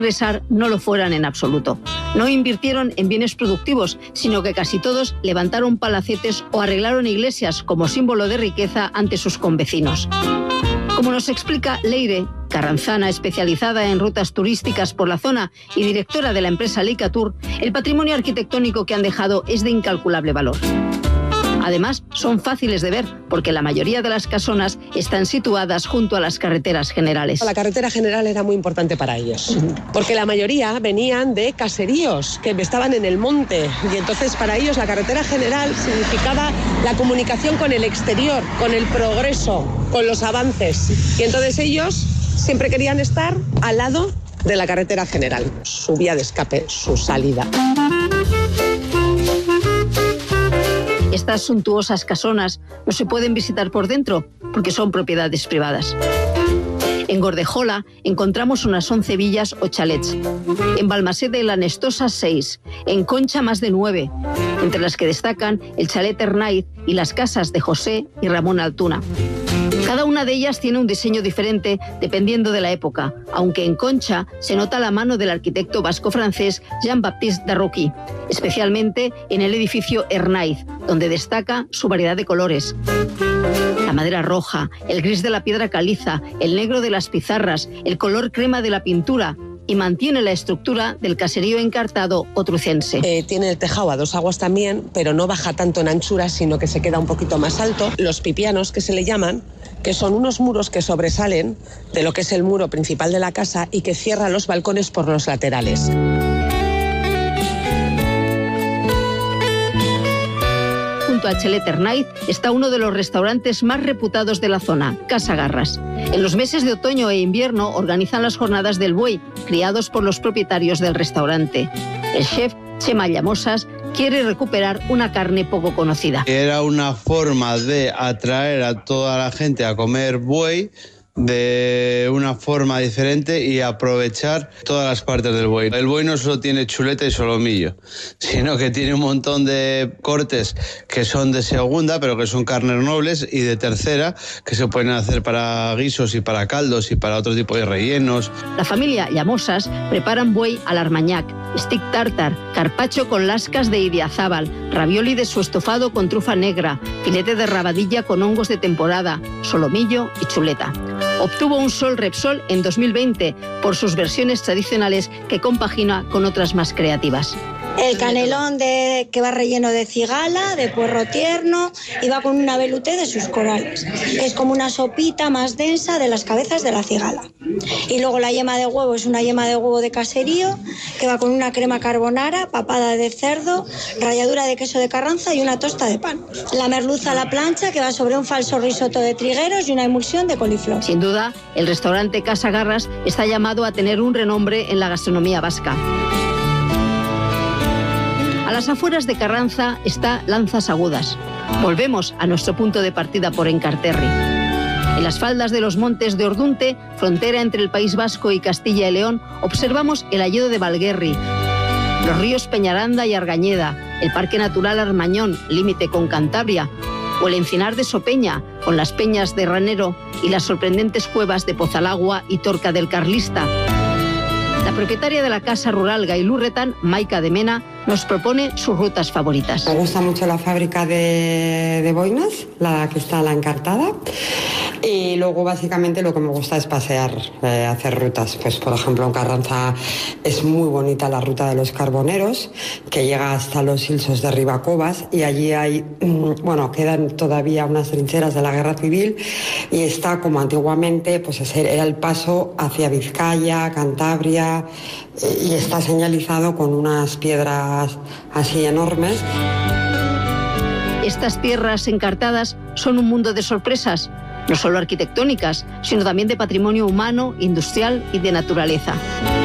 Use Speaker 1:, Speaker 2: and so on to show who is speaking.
Speaker 1: regresar no lo fueran en absoluto. No invirtieron en bienes productivos, sino que casi todos levantaron palacetes o arreglaron iglesias como símbolo de riqueza ante sus convecinos. Como nos explica Leire, carranzana especializada en rutas turísticas por la zona y directora de la empresa Leicatur, el patrimonio arquitectónico que han dejado es de incalculable valor. Además, son fáciles de ver porque la mayoría de las casonas están situadas junto a las carreteras generales.
Speaker 2: La carretera general era muy importante para ellos, porque la mayoría venían de caseríos que estaban en el monte y entonces para ellos la carretera general significaba la comunicación con el exterior, con el progreso, con los avances. Y entonces ellos siempre querían estar al lado de la carretera general, su vía de escape, su salida.
Speaker 1: Estas suntuosas casonas no se pueden visitar por dentro porque son propiedades privadas. En Gordejola encontramos unas 11 villas o chalets. En Balmaseda y La Nestosa 6. En Concha más de 9, entre las que destacan el chalet Hernaiz y las casas de José y Ramón Altuna. Cada una de ellas tiene un diseño diferente dependiendo de la época, aunque en Concha se nota la mano del arquitecto vasco-francés Jean-Baptiste Darroquy, especialmente en el edificio Hernaiz, donde destaca su variedad de colores. La madera roja, el gris de la piedra caliza, el negro de las pizarras, el color crema de la pintura, y mantiene la estructura del caserío encartado otrucense.
Speaker 2: Tiene el tejado a 2 aguas también, pero no baja tanto en anchura, sino que se queda un poquito más alto. Los pipianos, que se le llaman, que son unos muros que sobresalen de lo que es el muro principal de la casa y que cierran los balcones por los laterales.
Speaker 1: Junto a Chalet Hernaiz está uno de los restaurantes más reputados de la zona, Casa Garras. En los meses de otoño e invierno organizan las jornadas del buey, criados por los propietarios del restaurante. El chef Chema Llamosas quiere recuperar una carne poco conocida.
Speaker 3: Era una forma de atraer a toda la gente a comer buey de una forma diferente y aprovechar todas las partes del buey. El buey no solo tiene chuleta y solomillo, sino que tiene un montón de cortes que son de segunda, pero que son carnes nobles, y de tercera, que se pueden hacer para guisos y para caldos y para otro tipo de rellenos.
Speaker 1: La familia Llamosas preparan buey al armañac, stick tartar, carpaccio con lascas de idiazábal, ravioli de su estofado con trufa negra, filete de rabadilla con hongos de temporada, solomillo y chuleta. Obtuvo un Sol Repsol en 2020 por sus versiones tradicionales que compagina con otras más creativas.
Speaker 4: El canelón que va relleno de cigala, de puerro tierno, y va con una velouté de sus corales, que es como una sopita más densa de las cabezas de la cigala. Y luego la yema de huevo es una yema de huevo de caserío, que va con una crema carbonara, papada de cerdo, ralladura de queso de Carranza y una tosta de pan. La merluza a la plancha, que va sobre un falso risotto de trigueros y una emulsión de coliflor.
Speaker 1: Sin duda, el restaurante Casa Garras está llamado a tener un renombre en la gastronomía vasca. A las afueras de Carranza está Lanzas Agudas. Volvemos a nuestro punto de partida por Encarterri. En las faldas de los montes de Ordunte, frontera entre el País Vasco y Castilla y León, observamos el hayedo de Valguerri, los ríos Peñaranda y Argañeda, el Parque Natural Armañón, límite con Cantabria, o el encinar de Sopeña, con las peñas de Ranero y las sorprendentes cuevas de Pozalagua y Torca del Carlista. La propietaria de la casa rural Gailurretan, Maika de Mena, nos propone sus rutas favoritas.
Speaker 5: Me gusta mucho la fábrica de boinas, la que está la Encartada. Y luego básicamente lo que me gusta es pasear, hacer rutas. Pues por ejemplo en Carranza es muy bonita la ruta de los Carboneros, que llega hasta los Ilsos de Ribacobas, y allí hay, quedan todavía unas trincheras de la Guerra Civil, y está como antiguamente, pues era el paso hacia Vizcaya, Cantabria, y está señalizado con unas piedras así enormes.
Speaker 1: Estas tierras encartadas son un mundo de sorpresas, no solo arquitectónicas, sino también de patrimonio humano, industrial y de naturaleza.